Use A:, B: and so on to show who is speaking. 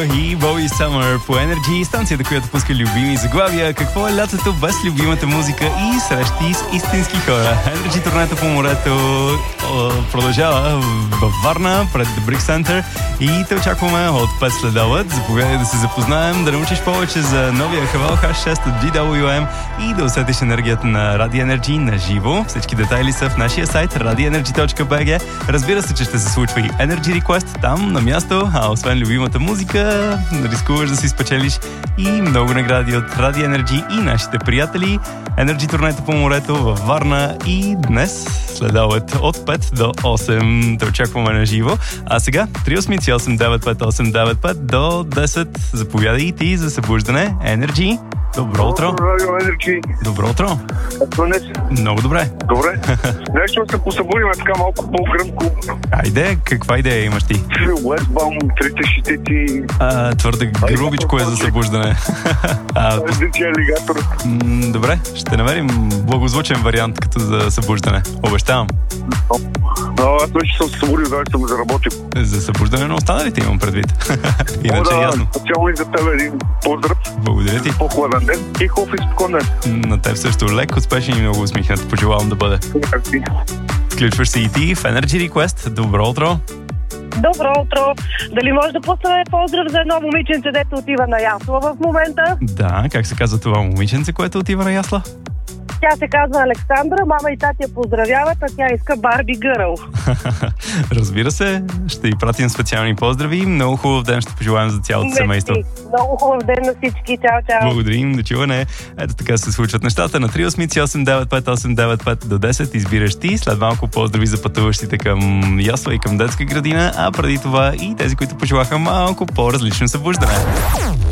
A: и Bowie Summer по Energy, станцията, която пуска любими заглавия. Какво е лятото без любимата музика и срещи с истински хора? Energy турнето по морето продължава във Варна пред The Brick Center и те очакваме от 5 следобед. Заповядай да се запознаем, да научиш повече за новия Хавал H6 от GWM и да усетиш енергията на Radio Energy на живо. Всички детайли са в нашия сайт radioenergy.bg. Разбира се, че ще се случва и Energy Request там на място, а освен любимата музика, рискуваш да си спечелиш и много награди от Radio Energy и нашите приятели. Energy турнето по морето във Варна и днес следобед от 5 до 8 да очакваме на живо. А сега 388-95895 до 10. Заповядай и ти за събуждане. Energy. Добро утро.
B: Радио Енерджи.
A: Добро утро. Много добре.
B: Добре. Нещо се посъбудим така малко по-гръмко.
A: Айде, каква идея имаш ти?
B: Уестбаум, трите щити.
A: Твърде грубичко е за събуждане.
B: Дичия алигатор.
A: Добре, ще намерим благозвучен вариант като за събуждане. Обещавам.
B: Аз вече съм се събудил, да съм заработил.
A: За събуждане на останалите имам предвид. Иначе е ясно.
B: Специално и за тебе един поздрав.
A: Благодаря ти.
B: По-хладен ден и хубав и спокоен ден.
A: На теб също лек, успешен и много усмихнат. Пожелавам да бъде. Включваш се и ти в Energy Request. Добро утро.
C: Добро утро. Дали може да пуснем поздрав за едно момиченце, дето отива на ясла в момента?
A: Да, как се казва това момиченце, което отива на ясла?
C: Тя се казва Александра, мама и тати я поздравяват, а тя иска Барби Гърл.
A: Разбира се, ще й пратим специални поздрави. Много хубав ден ще пожелаем за цялото семейство.
C: Много хубав ден на всички. Чао, чао.
A: Благодарим, до чуване. Ето така се случват нещата. На 388-95895 до 10 избираш ти. След малко поздрави за пътуващите към ясла и към детска градина, а преди това и тези, които пожелаха малко по-различно събуждане.